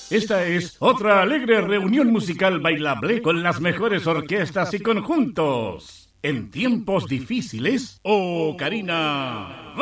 Esta es otra alegre reunión musical bailable con las mejores orquestas y conjuntos. En tiempos difíciles, Ocarina.